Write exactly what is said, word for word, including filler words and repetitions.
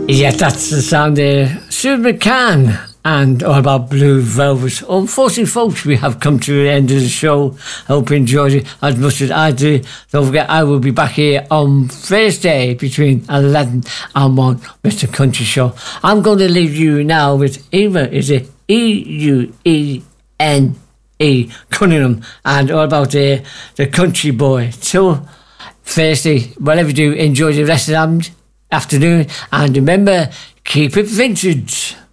Yeah, that's the sound there. Sue McCann and All About Blue Velvet. Unfortunately, folks, we have come to the end of the show. I hope you enjoyed it as much as I did. Don't forget, I will be back here on Thursday between eleven and one with the Country Show. I'm going to leave you now with Eva, is it E U E N E, Cunningham, and All About the, the Country Boy. Till Thursday, whatever you do, enjoy the rest of the afternoon, and remember, keep it vintage.